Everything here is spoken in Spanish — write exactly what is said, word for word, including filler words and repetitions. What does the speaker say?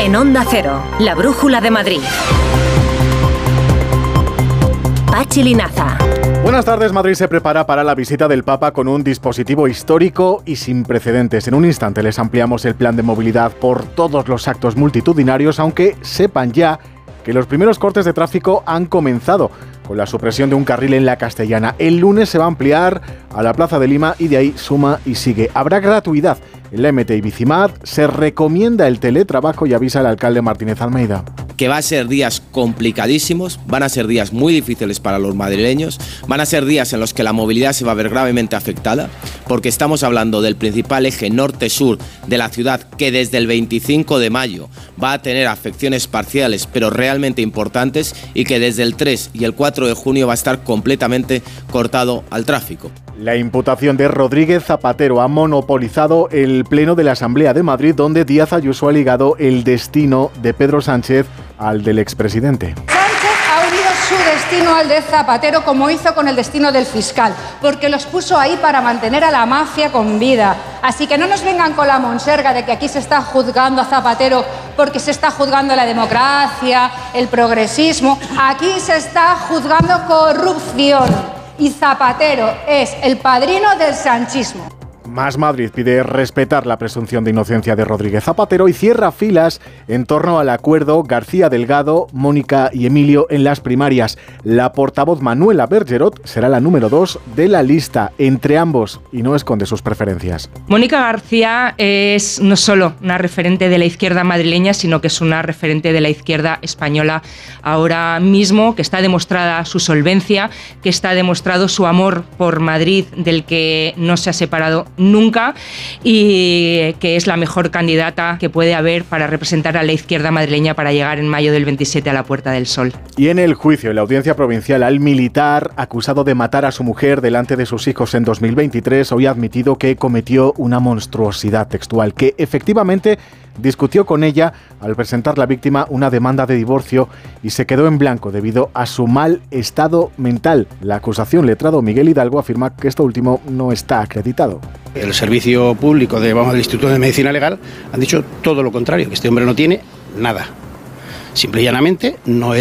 En Onda Cero, la brújula de Madrid. Pachi Linaza. Buenas tardes. Madrid se prepara para la visita del Papa con un dispositivo histórico y sin precedentes. En un instante les ampliamos el plan de movilidad por todos los actos multitudinarios, aunque sepan ya que los primeros cortes de tráfico han comenzado con la supresión de un carril en la Castellana. El lunes se va a ampliar a la Plaza de Lima y de ahí suma y sigue. Habrá gratuidad en la M T y Bicimad. Se recomienda el teletrabajo y avisa el alcalde Martínez Almeida. Que va a ser días complicadísimos, van a ser días muy difíciles para los madrileños, van a ser días en los que la movilidad se va a ver gravemente afectada, porque estamos hablando del principal eje norte-sur de la ciudad, que desde el veinticinco de mayo va a tener afecciones parciales, pero realmente importantes, y que desde el tres y el cuatro de junio va a estar completamente cortado al tráfico. La imputación de Rodríguez Zapatero ha monopolizado el pleno de la Asamblea de Madrid, donde Díaz Ayuso ha ligado el destino de Pedro Sánchez al del expresidente. Sánchez ha unido su destino al de Zapatero, como hizo con el destino del fiscal, porque los puso ahí para mantener a la mafia con vida. Así que no nos vengan con la monserga de que aquí se está juzgando a Zapatero porque se está juzgando la democracia, el progresismo. Aquí se está juzgando corrupción. Y Zapatero es el padrino del sanchismo. Más Madrid pide respetar la presunción de inocencia de Rodríguez Zapatero y cierra filas en torno al acuerdo García Delgado, Mónica y Emilio en las primarias. La portavoz Manuela Bergerot será la número dos de la lista entre ambos y no esconde sus preferencias. Mónica García es no solo una referente de la izquierda madrileña, sino que es una referente de la izquierda española ahora mismo, que está demostrada su solvencia, que está demostrado su amor por Madrid, del que no se ha separado nunca, y que es la mejor candidata que puede haber para representar a la izquierda madrileña para llegar en mayo del veintisiete a la Puerta del Sol. Y en el juicio, en la audiencia provincial, al militar acusado de matar a su mujer delante de sus hijos en dos mil veintitrés, hoy ha admitido que cometió una monstruosidad textual, que efectivamente discutió con ella al presentar la víctima una demanda de divorcio y se quedó en blanco debido a su mal estado mental. La acusación, letrado Miguel Hidalgo, afirma que esto último no está acreditado. El servicio público de, vamos, del Instituto de Medicina Legal han dicho todo lo contrario, que este hombre no tiene nada. Simple y llanamente no es